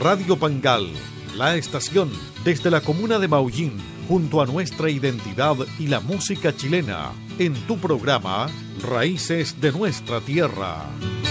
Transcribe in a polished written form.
Radio Pangal, la estación desde la comuna de Maullín, junto a nuestra identidad y la música chilena, en tu programa Raíces de Nuestra Tierra.